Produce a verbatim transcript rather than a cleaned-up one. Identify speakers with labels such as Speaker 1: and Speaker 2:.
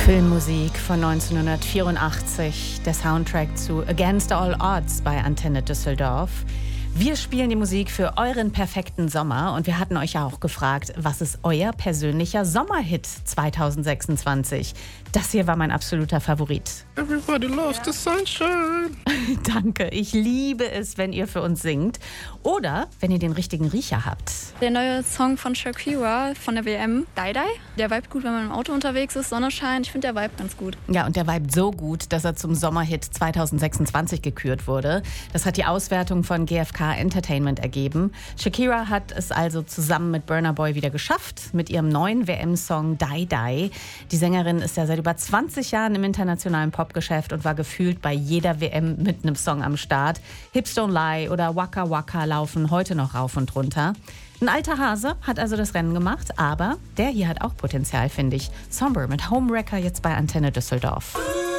Speaker 1: Filmmusik von neunzehnhundertvierundachtzig, der Soundtrack zu Against All Odds bei Antenne Düsseldorf. Wir spielen die Musik für euren perfekten Sommer und wir hatten euch ja auch gefragt, was ist euer persönlicher Sommerhit zweitausendsechsundzwanzig? Das hier war mein absoluter Favorit.
Speaker 2: Everybody loves the sunshine.
Speaker 1: Danke, ich liebe es, wenn ihr für uns singt oder wenn ihr den richtigen Riecher habt.
Speaker 3: Der neue Song von Shakira von der W M, Die Die. Der vibet gut, wenn man im Auto unterwegs ist, Sonne scheint. Ich finde, der vibet ganz gut.
Speaker 1: Ja, und der vibet so gut, dass er zum Sommerhit zweitausendsechsundzwanzig gekürt wurde. Das hat die Auswertung von G F K Entertainment ergeben. Shakira hat es also zusammen mit Burna Boy wieder geschafft mit ihrem neuen W M-Song Die Die. Die Sängerin ist ja seit über zwanzig Jahren im internationalen Popgeschäft und war gefühlt bei jeder W M mit einem Song am Start. Hips Don't Lie oder Waka Waka laufen heute noch rauf und runter. Ein alter Hase hat also das Rennen gemacht, aber der hier hat auch Potenzial, finde ich. Somber mit Homewrecker jetzt bei Antenne Düsseldorf.